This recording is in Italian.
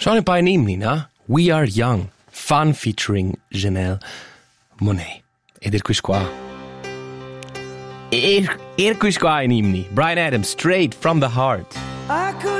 Sean e pa in imni, na? We Are Young, fan featuring Janelle Monáe. Ed quis qua. Quis qua in imni. Bryan Adams, Straight from the Heart. I could